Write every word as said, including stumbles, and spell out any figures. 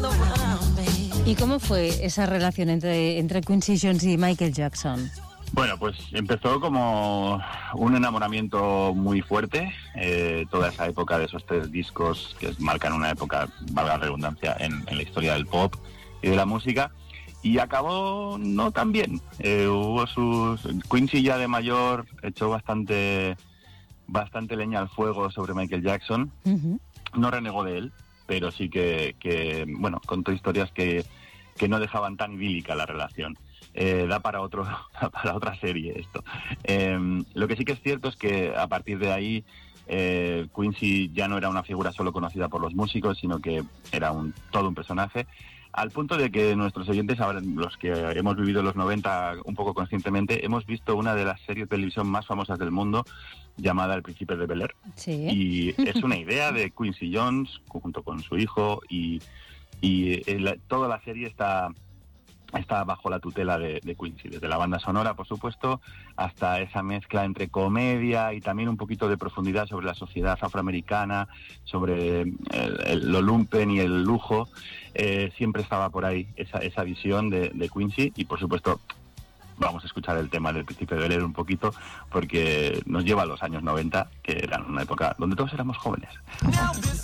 ¿Y cómo fue esa relación entre, entre Quincy Jones y Michael Jackson? Bueno, pues empezó como un enamoramiento muy fuerte, eh, toda esa época de esos tres discos que marcan una época, valga la redundancia, en, en la historia del pop y de la música, y acabó no tan bien. Eh, hubo sus... Quincy ya de mayor echó bastante, bastante leña al fuego sobre Michael Jackson, uh-huh. No renegó de él, pero sí que, que bueno, contó historias que, que no dejaban tan idílica la relación. Eh, da para otro para otra serie esto. Eh, lo que sí que es cierto es que a partir de ahí eh, Quincy ya no era una figura solo conocida por los músicos, sino que era un todo un personaje, al punto de que nuestros oyentes, ahora los que hemos vivido los noventa un poco conscientemente, hemos visto una de las series de televisión más famosas del mundo, llamada El Príncipe de Bel-Air. Sí. Y es una idea de Quincy Jones junto con su hijo, y, y el, toda la serie está está bajo la tutela de, de Quincy, desde la banda sonora, por supuesto, hasta esa mezcla entre comedia y también un poquito de profundidad sobre la sociedad afroamericana, sobre el, el, lo lumpen y el lujo. Eh, siempre estaba por ahí esa, esa visión de, de Quincy, y por supuesto vamos a escuchar el tema del Príncipe de Bel-Air un poquito, porque nos lleva a los años noventa, que eran una época donde todos éramos jóvenes.